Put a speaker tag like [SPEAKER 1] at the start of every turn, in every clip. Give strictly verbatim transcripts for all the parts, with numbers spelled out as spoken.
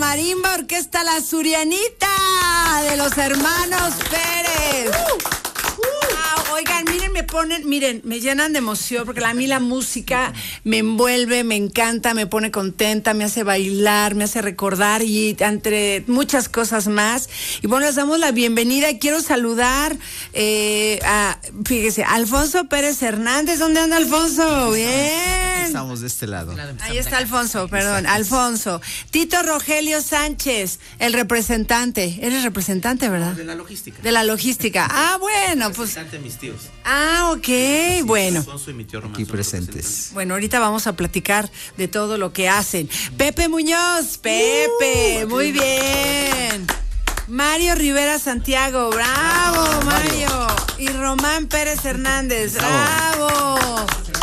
[SPEAKER 1] Marimba Orquesta La Surianita de los hermanos Pérez. Wow, oigan, miren, me ponen, miren, me llenan de emoción porque a mí la música me envuelve, me encanta, me pone contenta, me hace bailar, me hace recordar y entre muchas cosas más. Y bueno, les damos la bienvenida y quiero saludar eh, a, fíjese, Alfonso Pérez Hernández. ¿Dónde anda Alfonso? Bien.
[SPEAKER 2] Estamos de este lado.
[SPEAKER 1] Ahí está Alfonso, perdón, Alfonso. Tito Rogelio Sánchez, el representante. Eres representante, ¿verdad?
[SPEAKER 3] De la logística.
[SPEAKER 1] De la logística. Ah, bueno, pues.
[SPEAKER 3] Representante de mis tíos.
[SPEAKER 1] Ah, ok, sí, bueno.
[SPEAKER 3] Alfonso y mi tío Román
[SPEAKER 2] aquí presentes.
[SPEAKER 1] Bueno, ahorita vamos a platicar de todo lo que hacen. Pepe Muñoz, Pepe, uh, muy bien. Mario Rivera Santiago, bravo, Mario. Y Román Pérez Hernández, bravo.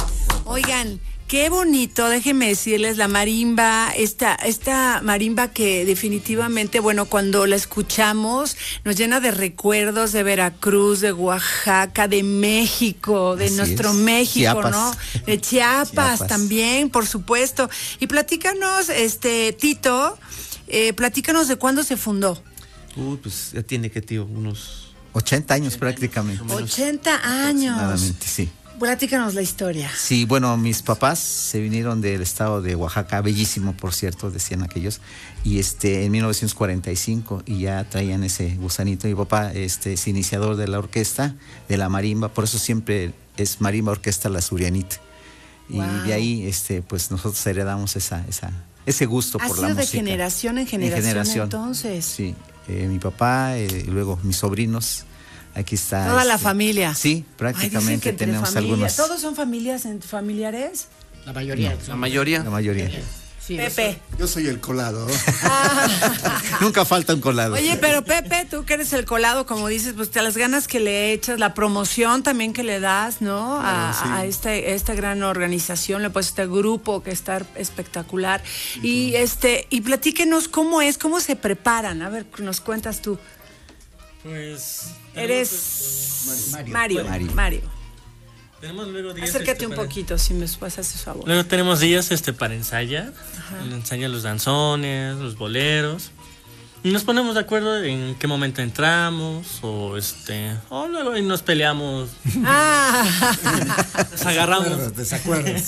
[SPEAKER 1] Oigan, qué bonito, déjenme decirles, la marimba, esta, esta marimba que definitivamente, bueno, cuando la escuchamos, nos llena de recuerdos de Veracruz, de Oaxaca, de México, de
[SPEAKER 2] Así
[SPEAKER 1] nuestro
[SPEAKER 2] es.
[SPEAKER 1] México,
[SPEAKER 2] Chiapas.
[SPEAKER 1] ¿no? De Chiapas,
[SPEAKER 2] Chiapas
[SPEAKER 1] también, por supuesto. Y platícanos, este, Tito, eh, platícanos de cuándo se fundó.
[SPEAKER 3] Uy, pues ya tiene que, tío, unos
[SPEAKER 2] ochenta años prácticamente.
[SPEAKER 1] ochenta años.
[SPEAKER 2] Aproximadamente, sí.
[SPEAKER 1] Platícanos la historia.
[SPEAKER 2] Sí, bueno, mis papás se vinieron del estado de Oaxaca, bellísimo, por cierto, decían aquellos, y este en mil novecientos cuarenta y cinco, y ya traían ese gusanito. Mi papá este, es iniciador de la orquesta, de la marimba, por eso siempre es Marimba Orquesta La Surianita. Y wow. De ahí, este, pues nosotros heredamos esa, esa, ese gusto por la música.
[SPEAKER 1] Ha sido de generación en generación, en generación. Entonces.
[SPEAKER 2] Sí, eh, mi papá, eh, y luego mis sobrinos. Aquí está.
[SPEAKER 1] Toda
[SPEAKER 2] este,
[SPEAKER 1] la familia.
[SPEAKER 2] Sí, prácticamente. Ay, tenemos
[SPEAKER 1] familia.
[SPEAKER 2] Algunos.
[SPEAKER 1] ¿Todos son familias familiares?
[SPEAKER 4] La mayoría.
[SPEAKER 2] No,
[SPEAKER 3] la mayoría.
[SPEAKER 2] La mayoría.
[SPEAKER 4] Sí,
[SPEAKER 1] Pepe.
[SPEAKER 5] Yo soy el colado.
[SPEAKER 1] Ah.
[SPEAKER 2] Nunca falta un colado.
[SPEAKER 1] Oye, pero Pepe, tú que eres el colado, como dices, pues te las ganas que le echas, la promoción también que le das, ¿no? A, sí. a esta, esta gran organización, le pues este grupo que está espectacular. Sí, y sí. este, y platíquenos cómo es, cómo se preparan. A ver, nos cuentas tú.
[SPEAKER 6] Pues
[SPEAKER 1] eres
[SPEAKER 6] Mario.
[SPEAKER 1] Mario. Mario. Mario.
[SPEAKER 6] Tenemos luego días.
[SPEAKER 1] Acércate
[SPEAKER 6] este,
[SPEAKER 1] un
[SPEAKER 6] para...
[SPEAKER 1] poquito, si me pasas ese favor.
[SPEAKER 6] Luego tenemos días este para ensayar. Ensayar los danzones, los boleros. Y nos ponemos de acuerdo en qué momento entramos o este o luego y nos peleamos.
[SPEAKER 1] Ah.
[SPEAKER 6] Nos agarramos.
[SPEAKER 5] Desacuerdos.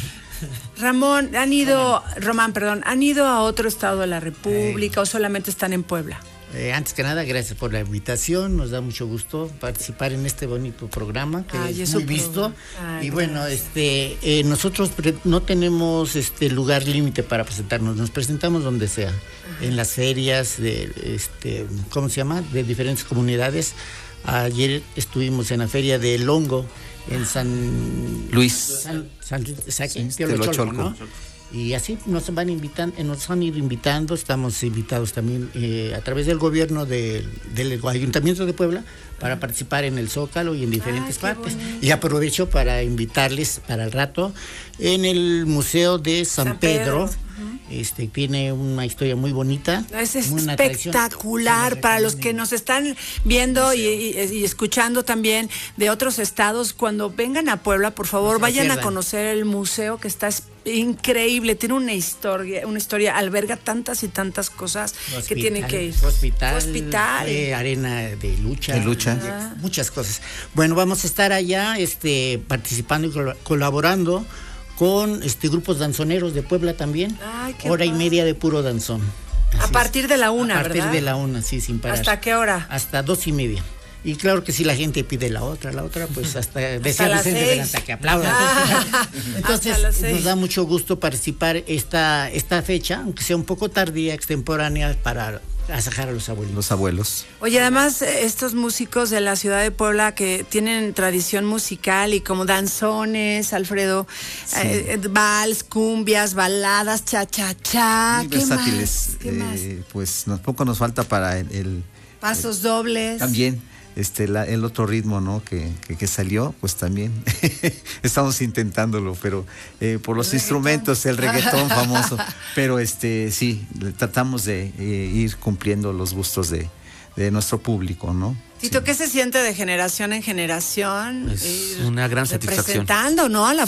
[SPEAKER 1] Ramón, han ido, Román, perdón, ¿han ido a otro estado de la República eh. o solamente están en Puebla?
[SPEAKER 4] Eh, antes que nada, gracias por la invitación. Nos da mucho gusto participar en este bonito programa que Ay, es muy visto. Ay, y bueno, gracias. este eh, nosotros pre- no tenemos este lugar límite para presentarnos. Nos presentamos donde sea, Ajá. en las ferias de este, ¿cómo se llama? De diferentes comunidades. Ayer estuvimos en la feria de Longo en San
[SPEAKER 2] Luis.
[SPEAKER 4] San, San, San, San
[SPEAKER 2] sí, Telocholco,
[SPEAKER 4] ¿no? Y así nos van invitando, nos han ido invitando, estamos invitados también eh, a través del gobierno de, del Ayuntamiento de Puebla para participar en el Zócalo y en diferentes Ay, partes. Bonito. Y aprovecho para invitarles para el rato en el Museo de San, San Pedro. Pedro. Este tiene una historia muy bonita.
[SPEAKER 1] Es espectacular para los que nos están viendo y, y, y escuchando también de otros estados. Cuando vengan a Puebla, por favor, no vayan pierdan. a conocer el museo que está increíble. Tiene una historia, una historia, alberga tantas y tantas cosas hospital, que tienen que ir.
[SPEAKER 4] Hospital,
[SPEAKER 1] hospital.
[SPEAKER 4] Eh, arena de lucha,
[SPEAKER 2] de lucha,
[SPEAKER 4] ah. muchas cosas. Bueno, vamos a estar allá, este, participando y col- colaborando. Con este grupos danzoneros de Puebla también.
[SPEAKER 1] Ay, qué
[SPEAKER 4] hora
[SPEAKER 1] padre.
[SPEAKER 4] y media de puro danzón.
[SPEAKER 1] Así a partir de la una,
[SPEAKER 4] ¿verdad? A partir
[SPEAKER 1] ¿verdad?
[SPEAKER 4] de la una, sí, sin parar.
[SPEAKER 1] ¿Hasta qué hora?
[SPEAKER 4] Hasta dos y media. Y claro que si la gente pide la otra, la otra, pues hasta decía Vicente hasta que aplaudan. Ah, Entonces, nos da mucho gusto participar esta, esta fecha, aunque sea un poco tardía, extemporánea, para asajar a los abuelos.
[SPEAKER 2] Los abuelos.
[SPEAKER 1] Oye, además, estos músicos de la ciudad de Puebla que tienen tradición musical y como danzones, Alfredo, sí. eh, vals, cumbias, baladas, cha-cha-cha.
[SPEAKER 2] Muy versátiles. ¿Qué más? ¿Qué eh, más? Pues nos, poco nos falta para el... el
[SPEAKER 1] Pasos
[SPEAKER 2] el,
[SPEAKER 1] dobles.
[SPEAKER 2] También. Este, la, el otro ritmo, ¿no? Que, que, que salió, pues también estamos intentándolo, pero eh, por los el instrumentos, reggaetón. el reggaetón famoso, pero este, sí, tratamos de eh, ir cumpliendo los gustos de, de nuestro público, ¿no?
[SPEAKER 1] Tito,
[SPEAKER 2] sí.
[SPEAKER 1] ¿qué se siente de generación en generación?
[SPEAKER 3] Es una gran satisfacción.
[SPEAKER 1] Representando, ¿no? A la